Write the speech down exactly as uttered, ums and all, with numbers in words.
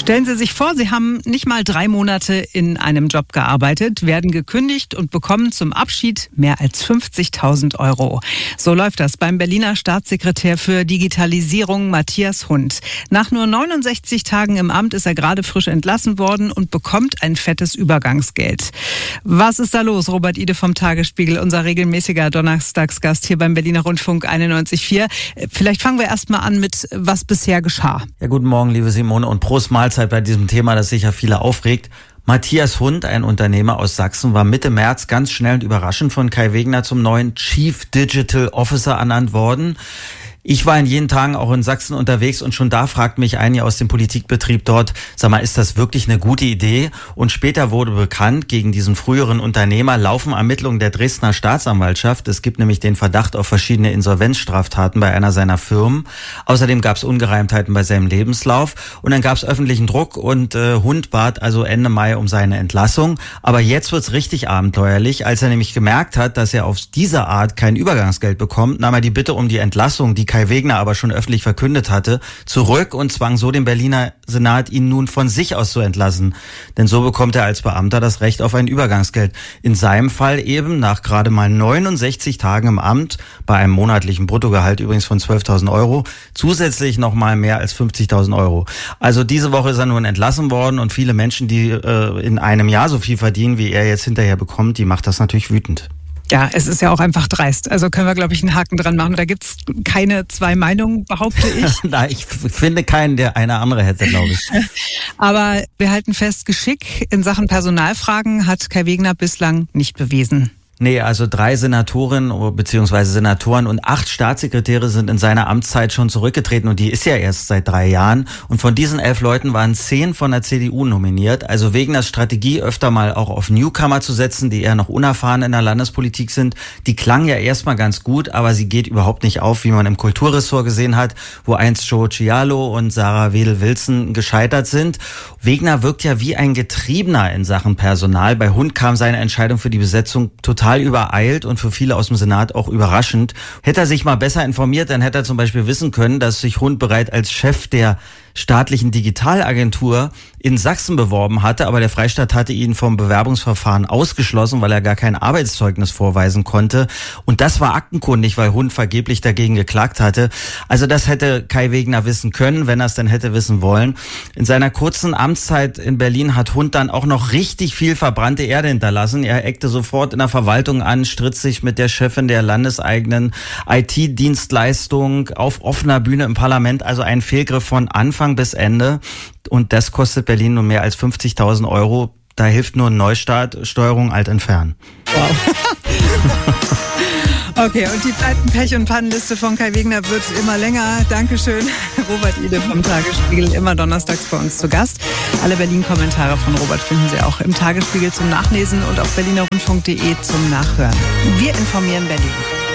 Stellen Sie sich vor, Sie haben nicht mal drei Monate in einem Job gearbeitet, werden gekündigt und bekommen zum Abschied mehr als fünfzigtausend Euro. So läuft das beim Berliner Staatssekretär für Digitalisierung Matthias Hund. Nach nur neunundsechzig Tagen im Amt ist er gerade frisch entlassen worden und bekommt ein fettes Übergangsgeld. Was ist da los? Robert Ide vom Tagesspiegel, unser regelmäßiger Donnerstagsgast hier beim Berliner Rundfunk einundneunzig Komma vier. Vielleicht fangen wir erst mal an mit, was bisher geschah. Ja, guten Morgen, liebe Simone, und Prost Mahlzeit bei diesem Thema, das sicher viele aufregt. Matthias Hund, ein Unternehmer aus Sachsen, war Mitte März ganz schnell und überraschend von Kai Wegner zum neuen Chief Digital Officer ernannt worden. Ich war in jenen Tagen auch in Sachsen unterwegs und schon da fragt mich einige aus dem Politikbetrieb dort, sag mal, ist das wirklich eine gute Idee? Und später wurde bekannt, gegen diesen früheren Unternehmer laufen Ermittlungen der Dresdner Staatsanwaltschaft. Es gibt nämlich den Verdacht auf verschiedene Insolvenzstraftaten bei einer seiner Firmen. Außerdem gab es Ungereimtheiten bei seinem Lebenslauf und dann gab es öffentlichen Druck und äh, Hund bat also Ende Mai um seine Entlassung. Aber jetzt wird's richtig abenteuerlich. Als er nämlich gemerkt hat, dass er auf diese Art kein Übergangsgeld bekommt, nahm er die Bitte um die Entlassung, die Kai Wegner aber schon öffentlich verkündet hatte, zurück und zwang so den Berliner Senat, ihn nun von sich aus zu entlassen. Denn so bekommt er als Beamter das Recht auf ein Übergangsgeld. In seinem Fall eben nach gerade mal neunundsechzig Tagen im Amt, bei einem monatlichen Bruttogehalt übrigens von zwölftausend Euro, zusätzlich nochmal mehr als fünfzigtausend Euro. Also diese Woche ist er nun entlassen worden und viele Menschen, die äh, in einem Jahr so viel verdienen, wie er jetzt hinterher bekommt, die macht das natürlich wütend. Ja, es ist ja auch einfach dreist. Also können wir, glaube ich, einen Haken dran machen. Da gibt's keine zwei Meinungen, behaupte ich. Na, ich finde keinen, der eine andere hätte, glaube ich. Aber wir halten fest, Geschick in Sachen Personalfragen hat Kai Wegner bislang nicht bewiesen. Nee, also drei Senatorinnen bzw. Senatoren und acht Staatssekretäre sind in seiner Amtszeit schon zurückgetreten und die ist ja erst seit drei Jahren. Und von diesen elf Leuten waren zehn von der C D U nominiert. Also Wegners Strategie, öfter mal auch auf Newcomer zu setzen, die eher noch unerfahren in der Landespolitik sind, die klang ja erstmal ganz gut, aber sie geht überhaupt nicht auf, wie man im Kulturressort gesehen hat, wo einst Joe Cialo und Sarah Wedel-Wilson gescheitert sind. Wegner wirkt ja wie ein Getriebener in Sachen Personal. Bei Hund kam seine Entscheidung für die Besetzung total übereilt und für viele aus dem Senat auch überraschend. Hätte er sich mal besser informiert, dann hätte er zum Beispiel wissen können, dass sich Hund bereits als Chef der staatlichen Digitalagentur in Sachsen beworben hatte, aber der Freistaat hatte ihn vom Bewerbungsverfahren ausgeschlossen, weil er gar kein Arbeitszeugnis vorweisen konnte. Und das war aktenkundig, weil Hund vergeblich dagegen geklagt hatte. Also das hätte Kai Wegner wissen können, wenn er es denn hätte wissen wollen. In seiner kurzen Amtszeit in Berlin hat Hund dann auch noch richtig viel verbrannte Erde hinterlassen. Er eckte sofort in der Verwaltung an, stritt sich mit der Chefin der landeseigenen I T-Dienstleistung auf offener Bühne im Parlament. Also ein Fehlgriff von Anfang bis Ende. Und das kostet Berlin nun mehr als fünfzigtausend Euro. Da hilft nur ein Neustart, Steuerung alt entfernen. Wow. Okay, und die Pleiten, Pech- und Pannenliste von Kai Wegner wird immer länger. Dankeschön, Robert Ide vom Tagesspiegel, immer donnerstags bei uns zu Gast. Alle Berlin-Kommentare von Robert finden Sie auch im Tagesspiegel zum Nachlesen und auf berliner rundfunk punkt de zum Nachhören. Wir informieren Berlin.